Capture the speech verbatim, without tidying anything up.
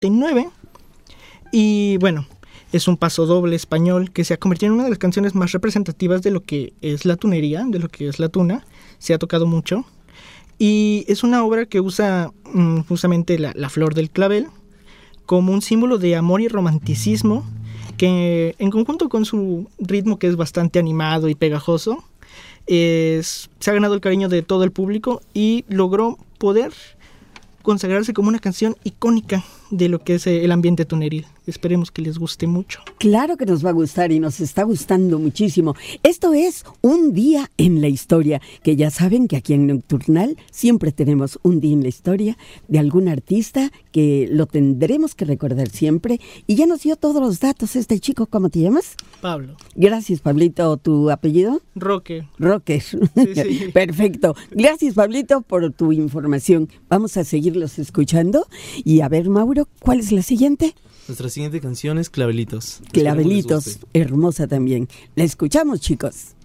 y nueve. Y bueno, es un pasodoble español que se ha convertido en una de las canciones más representativas de lo que es la tunería, de lo que es la tuna. Se ha tocado mucho. Y es una obra que usa mmm, justamente la, la flor del clavel como un símbolo de amor y romanticismo, que en conjunto con su ritmo, que es bastante animado y pegajoso, es, se ha ganado el cariño de todo el público y logró poder consagrarse como una canción icónica de lo que es el ambiente tuneril. Esperemos que les guste mucho. Claro que nos va a gustar y nos está gustando muchísimo. Esto es Un Día en la Historia, que ya saben que aquí en Nocturnal siempre tenemos un día en la historia de algún artista que lo tendremos que recordar siempre. Y ya nos dio todos los datos este chico. ¿Cómo te llamas? Pablo. Gracias, Pablito. ¿Tu apellido? Roque. Roque. Sí, sí. Perfecto. Gracias, Pablito, por tu información. Vamos a seguirlos escuchando. Y a ver, Mauro, ¿cuál es la siguiente? Nuestra siguiente canción es Clavelitos. Clavelitos, hermosa también. La escuchamos, chicos.